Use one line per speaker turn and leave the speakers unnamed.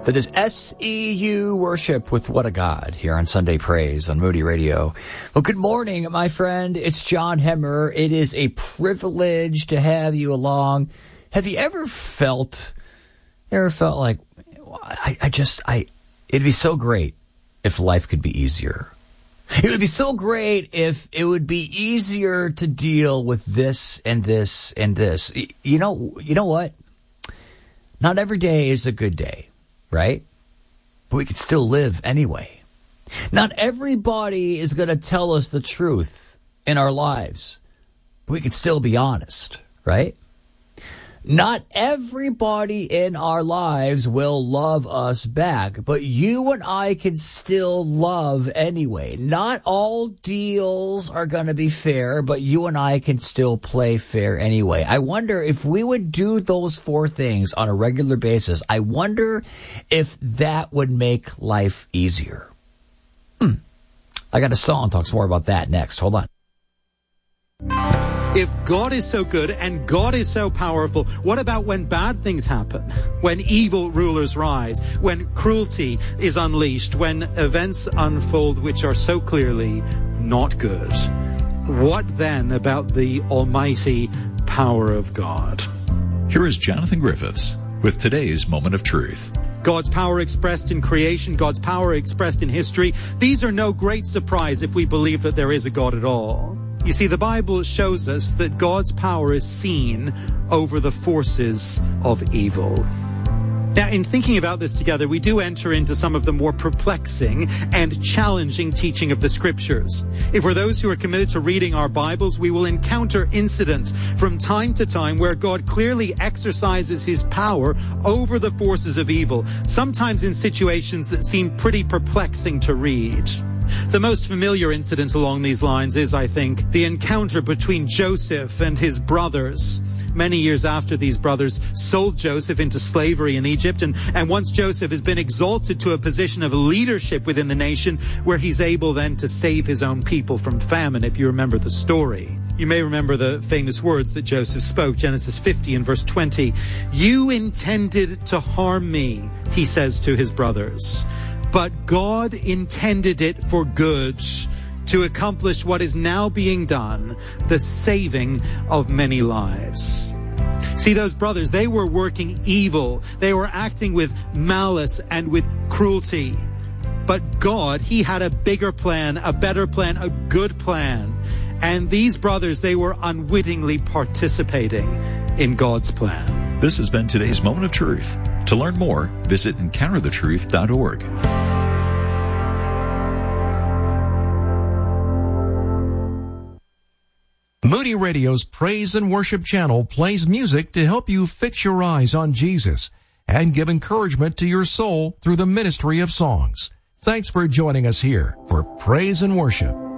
That is SEU Worship with What a God here on Sunday Praise on Moody Radio. Well, good morning, my friend. It's John Hemmer. It is a privilege to have you along. Have you ever felt like, it'd be so great if life could be easier. It would be so great if it would be easier to deal with this and this and this. You know what? Not every day is a good day. Right? But we could still live anyway. Not everybody is going to tell us the truth in our lives, but we could still be honest, right? Not everybody in our lives will love us back, but you and I can still love anyway. Not all deals are going to be fair, but you and I can still play fair anyway. I wonder if we would do those four things on a regular basis. I wonder if that would make life easier. I got a song talks more about that next. Hold on.
If God is so good and God is so powerful, what about when bad things happen? When evil rulers rise? When cruelty is unleashed? When events unfold which are so clearly not good? What then about the almighty power of God?
Here is Jonathan Griffiths with today's Moment of Truth.
God's power expressed in creation, God's power expressed in history. These are no great surprise if we believe that there is a God at all. You see, the Bible shows us that God's power is seen over the forces of evil. Now, in thinking about this together, we do enter into some of the more perplexing and challenging teaching of the Scriptures. If we're those who are committed to reading our Bibles, we will encounter incidents from time to time where God clearly exercises his power over the forces of evil, sometimes in situations that seem pretty perplexing to read. The most familiar incident along these lines is, I think, the encounter between Joseph and his brothers. Many years after these brothers sold Joseph into slavery in Egypt, and once Joseph has been exalted to a position of leadership within the nation, where he's able then to save his own people from famine, if you remember the story. You may remember the famous words that Joseph spoke, Genesis 50 and verse 20. "You intended to harm me," he says to his brothers, "but God intended it for good, to accomplish what is now being done, the saving of many lives." See, those brothers, they were working evil. They were acting with malice and with cruelty. But God, he had a bigger plan, a better plan, a good plan. And these brothers, they were unwittingly participating in God's plan.
This has been today's Moment of Truth. To learn more, visit EncounterTheTruth.org.
Moody Radio's Praise and Worship channel plays music to help you fix your eyes on Jesus and give encouragement to your soul through the ministry of songs. Thanks for joining us here for Praise and Worship.